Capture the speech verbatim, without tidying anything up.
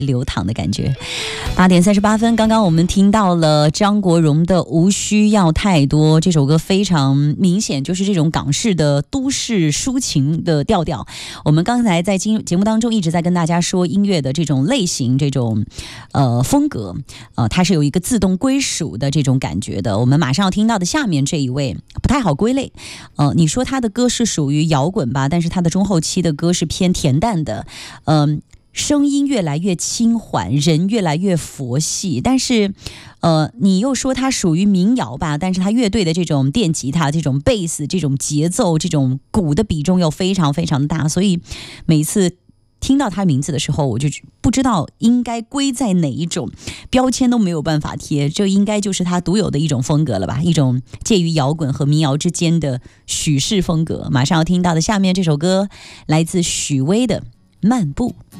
流淌的感觉。八点三十八分，刚刚我们听到了张国荣的《无需要太多》，这首歌非常明显就是这种港式的都市抒情的调调。我们刚才在节目当中一直在跟大家说音乐的这种类型，这种呃风格，呃，它是有一个自动归属的这种感觉的。我们马上要听到的下面这一位不太好归类，呃，你说他的歌是属于摇滚吧，但是他的中后期的歌是偏恬淡的，嗯、呃。声音越来越轻缓，人越来越佛系，但是呃，你又说它属于民谣吧，但是它乐队的这种电吉他、这种贝斯、这种节奏、这种鼓的比重又非常非常大，所以每一次听到他名字的时候，我就不知道应该归在哪一种，标签都没有办法贴，这应该就是他独有的一种风格了吧，一种介于摇滚和民谣之间的许氏风格。马上要听到的下面这首歌来自许巍的《漫步》。